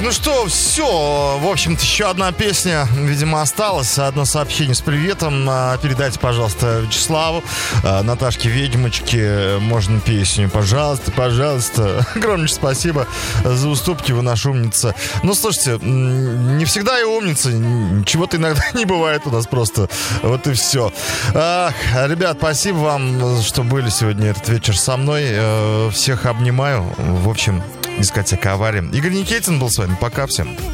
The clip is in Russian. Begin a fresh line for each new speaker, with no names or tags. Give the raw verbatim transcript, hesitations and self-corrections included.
Так, ну что, все. В общем-то, еще одна песня, видимо, осталась. Одно сообщение с приветом. Передайте, пожалуйста, Вячеславу, Наташке Ведьмочке. Можно песню? Пожалуйста, пожалуйста. Огромное спасибо за уступки, вы наша умница. Ну, слушайте, не всегда и умница. Чего-то иногда не бывает у нас просто. Вот и все. Ах, ребят, спасибо вам, что были сегодня этот вечер со мной. Всех обнимаю. В общем, дискотека «Авария». Игорь Никитин был с вами. Пока всем.